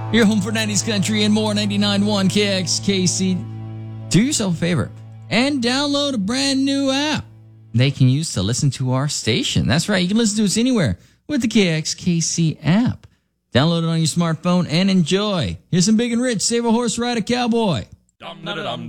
Your home for 90s country and more, 99.1 KXKC. Do yourself a favor and download a brand new app they can use to listen to our station. That's right, you can listen to us anywhere with the KXKC app. Download it on your smartphone and enjoy. Here's some Big and Rich, Save a Horse, Ride a Cowboy.